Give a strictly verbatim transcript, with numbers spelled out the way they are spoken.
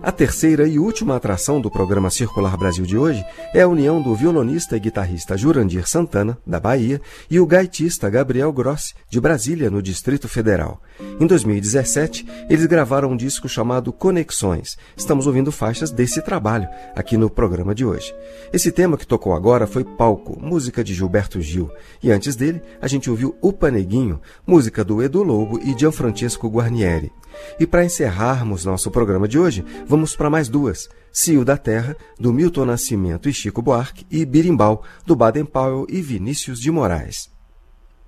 A terceira e última atração do programa Circular Brasil de hoje é a união do violonista e guitarrista Jurandir Santana, da Bahia, e o gaitista Gabriel Grossi, de Brasília, no Distrito Federal. Em dois mil e dezessete, eles gravaram um disco chamado Conexões. Estamos ouvindo faixas desse trabalho aqui no programa de hoje. Esse tema que tocou agora foi Palco, música de Gilberto Gil. E antes dele, a gente ouviu O Paneguinho, música do Edu Lobo e Gianfrancesco Guarnieri. E para encerrarmos nosso programa de hoje, vamos para mais duas. Cio da Terra, do Milton Nascimento e Chico Buarque, e Birimbau, do Baden Powell e Vinícius de Moraes.